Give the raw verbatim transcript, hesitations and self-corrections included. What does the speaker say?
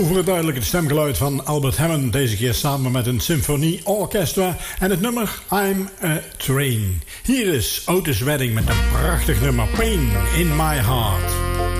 overduidelijk het stemgeluid van Albert Hammond. Deze keer samen met een symfonie orchestra. En het nummer I'm a Train. Hier is Otis Redding met een prachtig nummer Pain in My Heart.